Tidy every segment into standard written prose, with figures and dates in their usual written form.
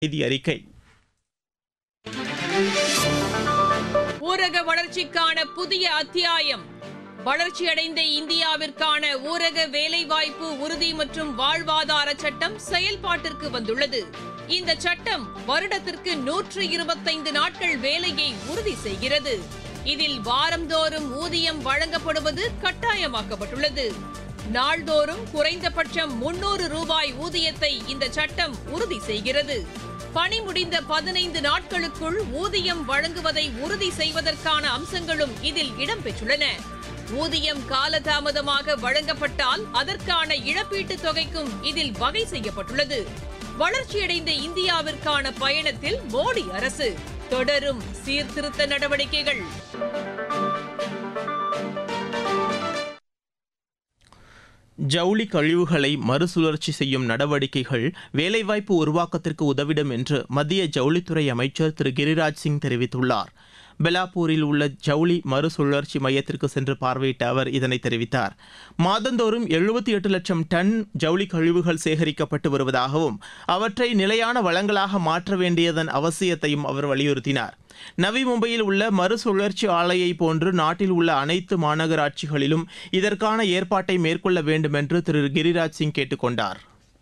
செய்தி அறிக்கை. ஊரக வளர்ச்சிக்கான புதிய அத்தியாயம். வளர்ச்சியடைந்த இந்தியாவிற்கான ஊரக வேலைவாய்ப்பு உறுதி மற்றும் வாழ்வாதார சட்டம் செயல்பாட்டிற்கு வந்துள்ளது. இந்த சட்டம் வருடத்திற்கு 125 நாட்கள் வேலையை உறுதி செய்கிறது. இதில் வாரந்தோறும் ஊதியம் வழங்கப்படுவது கட்டாயமாக்கப்பட்டுள்ளது. நாள்தோறும் குறைந்தபட்சம் 300 ரூபாய் ஊதியத்தை இந்த சட்டம் உறுதி செய்கிறது. பணி முடிந்த 15 நாட்களுக்குள் ஊதியம் வழங்குவதை உறுதி செய்வதற்கான அம்சங்களும் இதில் இடம்பெற்றுள்ளன. ஊதியம் காலதாமதமாக வழங்கப்பட்டால் அதற்கான இழப்பீட்டுத் தொகைக்கும் இதில் வகை செய்யப்பட்டுள்ளது. வளர்ச்சியடைந்த இந்தியாவிற்கான பயணத்தில் மோடி அரசு தொடரும் சீர்திருத்த நடவடிக்கைகள். ஜவுளி கழிவுகளை மறுசுழற்சி செய்யும் நடவடிக்கைகள் வேலைவாய்ப்பு உருவாக்கத்திற்கு உதவிடும் என்று மத்திய ஜவுளித்துறை அமைச்சர் திரு கிரிராஜ் சிங் தெரிவித்துள்ளார். பெலாப்பூரில் உள்ள ஜவுளி மறுசுழற்சி மையத்திற்கு சென்று பார்வையிட்ட அவர் இதனை தெரிவித்தார். மாதந்தோறும் 78 லட்சம் டன் ஜவுளி கழிவுகள் சேகரிக்கப்பட்டு வருவதாகவும் அவற்றை நிலையான வளங்களாக மாற்ற வேண்டியதன் அவசியத்தையும் அவர் வலியுறுத்தினார். நவி மும்பையில் உள்ள மறுசுழற்சி ஆலையை போன்று நாட்டில் உள்ள அனைத்து மாநகராட்சிகளிலும் இதற்கான ஏற்பாட்டை மேற்கொள்ள வேண்டும் என்று திரு கிரிராஜ் சிங் கேட்டுக் கொண்டார்.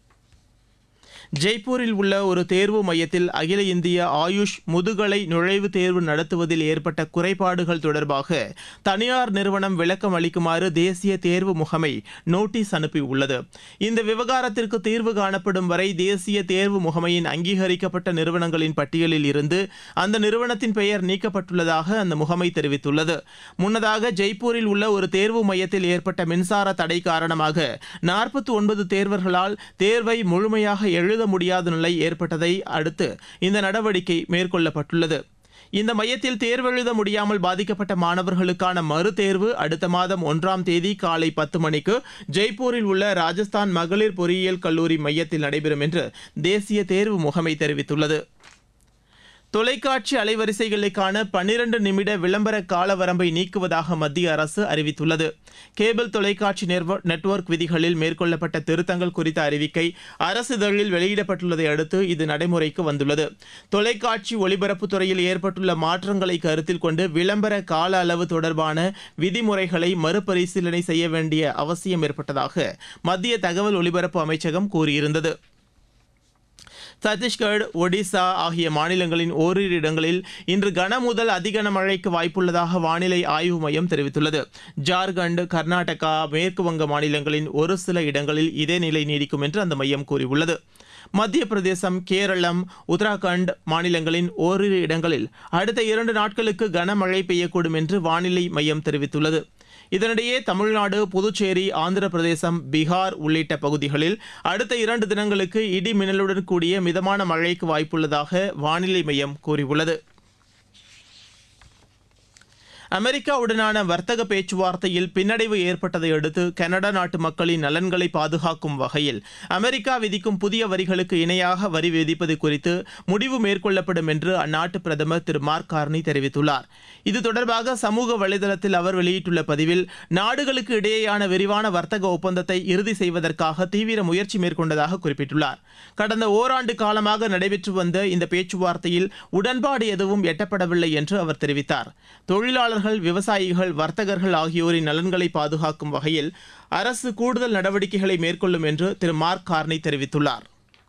ஜெய்ப்பூரில் உள்ள ஒரு தேர்வு மையத்தில் அகில இந்திய ஆயுஷ் முதுகலை நுழைவுத் தேர்வு நடத்துவதில் ஏற்பட்ட குறைபாடுகள் தொடர்பாக தனியார் நிறுவனம் விளக்கம் அளிக்குமாறு தேசிய தேர்வு முகமை நோட்டீஸ் அனுப்பியுள்ளது. இந்த விவகாரத்திற்கு தீர்வு காணப்படும் வரை தேசிய தேர்வு முகமையின் அங்கீகரிக்கப்பட்ட நிறுவனங்களின் பட்டியலில் இருந்து அந்த நிறுவனத்தின் பெயர் நீக்கப்பட்டுள்ளதாக அந்த முகமை தெரிவித்துள்ளது. முன்னதாக ஜெய்ப்பூரில் உள்ள ஒரு தேர்வு மையத்தில் ஏற்பட்ட மின்சார தடை காரணமாக 49 தேர்வர்களால் தேர்வை முழுமையாக எழுத முடியாத நிலை ஏற்பட்டதை அடுத்து இந்த நடவடிக்கை மேற்கொள்ளப்பட்டுள்ளது. இந்த மையத்தில் தேர்வெழுத முடியாமல் பாதிக்கப்பட்ட மாணவர்களுக்கான மறுதேர்வு அடுத்த மாதம் 1ஆம் தேதி காலை 10 மணிக்கு ஜெய்ப்பூரில் உள்ள ராஜஸ்தான் மகளிர் பொறியியல் கல்லூரி மையத்தில் நடைபெறும் என்று தேசிய தேர்வு முகமை தெரிவித்துள்ளது. தொலைக்காட்சி அலைவரிசைகளுக்கான 12 நிமிட விளம்பர கால வரம்பை நீக்குவதாக மத்திய அரசு அறிவித்துள்ளது. கேபிள் தொலைக்காட்சி நெட்வொர்க் விதிகளில் மேற்கொள்ளப்பட்ட திருத்தங்கள் குறித்த அறிவிக்கை அரசிதழில் வெளியிடப்பட்டுள்ளதை அடுத்து இது நடைமுறைக்கு வந்துள்ளது. தொலைக்காட்சி ஒளிபரப்புத் துறையில் ஏற்பட்டுள்ள மாற்றங்களை கருத்தில் கொண்டு விளம்பர கால அளவு தொடர்பான விதிமுறைகளை மறுபரிசீலனை செய்ய வேண்டிய அவசியம் ஏற்பட்டதாக மத்திய தகவல் ஒலிபரப்பு அமைச்சகம் கூறியிருந்தது. சத்தீஸ்கர், ஒடிசா ஆகிய மாநிலங்களின் ஓரிரு இடங்களில் இன்று கன முதல் அதி கனமழைக்கு வாய்ப்புள்ளதாக வானிலை ஆய்வு மையம் தெரிவித்துள்ளது. ஜார்க்கண்ட், கர்நாடகா, மேற்கு வங்க மாநிலங்களின் ஒரு சில இடங்களில் இதே நிலை நீடிக்கும் என்று அந்த மையம் கூறியுள்ளது. மத்திய பிரதேசம், கேரளம், உத்தராகண்ட் மாநிலங்களின் ஓரிரு இடங்களில் அடுத்த 2 நாட்களுக்கு கனமழை பெய்யக்கூடும் என்று வானிலை மையம் தெரிவித்துள்ளது. இதனிடையே தமிழ்நாடு, புதுச்சேரி, ஆந்திர பிரதேசம், பீகார் உள்ளிட்ட பகுதிகளில் அடுத்த 2 தினங்களுக்கு இடி மின்னலுடன் கூடிய மிதமான மழைக்கு வாய்ப்புள்ளதாக வானிலை மையம் கூறியுள்ளது. அமெரிக்காவுடனான வர்த்தக பேச்சுவார்த்தையில் பின்னடைவு ஏற்பட்டதை அடுத்து கனடா நாட்டு மக்களின் நலன்களை பாதுகாக்கும் வகையில் அமெரிக்கா விதிக்கும் புதிய வரிகளுக்கு இணையாக வரி விதிப்பது குறித்து முடிவு மேற்கொள்ளப்படும் என்று அந்நாட்டு பிரதமர் திரு மார்க் கார்னி தெரிவித்துள்ளார். இது தொடர்பாக சமூக வலைதளத்தில் அவர் வெளியிட்டுள்ள பதிவில், நாடுகளுக்கு இடையேயான விரிவான வர்த்தக ஒப்பந்தத்தை இறுதி செய்வதற்காக தீவிர முயற்சி மேற்கொண்டதாக குறிப்பிட்டுள்ளார். கடந்த ஓராண்டு காலமாக நடைபெற்று வந்த இந்த பேச்சுவார்த்தையில் உடன்பாடு எதுவும் எட்டப்படவில்லை என்று அவர் தெரிவித்தார். தொழிலாளர்கள், விவசாயிகள், வர்த்தகர்கள் ஆகியோரின் நலன்களை பாதுகாக்கும் வகையில் அரசு கூடுதல் நடவடிக்கைகளை மேற்கொள்ளும் என்று திரு மார்க் கார்னி தெரிவித்துள்ளார்.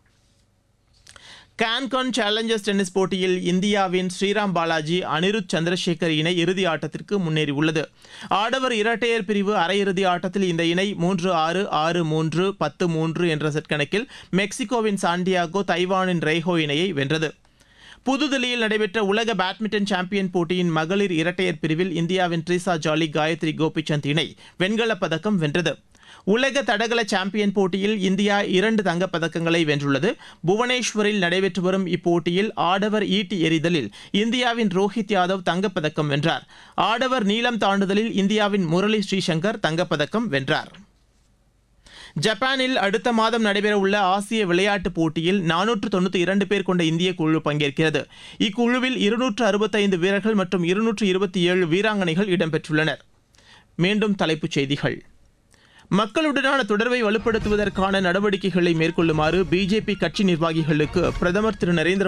கான்கான் சேலஞ்சர்ஸ் டென்னிஸ் போட்டியில் இந்தியாவின் ஸ்ரீராம் பாலாஜி, அனிருத் சந்திரசேகர் இணை இறுதி ஆட்டத்திற்கு முன்னேறியுள்ளது. ஆடவர் இரட்டையர் பிரிவு அரையிறுதி ஆட்டத்தில் இந்த இணை 3-6, 6-3, 10-3 என்ற செட் கணக்கில் மெக்சிகோவின் சாண்டியாகோ, தைவானின் ரெய்ஹோ இணையை வென்றது. புதுதில்லியில் நடைபெற்ற உலக பேட்மிண்டன் சாம்பியன் போட்டியின் மகளிர் இரட்டையர் பிரிவில் இந்தியாவின் ட்ரீசா ஜாலி, காயத்ரி கோபிசந்த் இணை வெண்கலப் பதக்கம் வென்றது. உலக தடகள சாம்பியன் போட்டியில் இந்தியா 2 தங்கப்பதக்கங்களை வென்றுள்ளது. புவனேஸ்வரில் நடைபெற்று வரும் இப்போட்டியில் ஆடவர் ஈட்டி எறிதலில் இந்தியாவின் ரோஹித் யாதவ் தங்கப்பதக்கம் வென்றார். ஆடவர் நீளம் தாண்டுதலில் இந்தியாவின் முரளி ஸ்ரீசங்கர் தங்கப்பதக்கம் வென்றார். ஜப்பானில் அடுத்த மாதம் நடைபெறவுள்ள ஆசிய விளையாட்டுப் போட்டியில் 492 பேர் கொண்ட இந்திய குழு பங்கேற்கிறது. இக்குழுவில் 265 வீரர்கள் மற்றும் 227 வீராங்கனைகள் இடம்பெற்றுள்ளனர். மீண்டும் தலைப்புச் செய்திகள். மக்களுடனான தொடர்பை வலுப்படுத்துவதற்கான நடவடிக்கைகளை மேற்கொள்ளுமாறு பிஜேபி கட்சி நிர்வாகிகளுக்கு பிரதமர் திரு நரேந்திர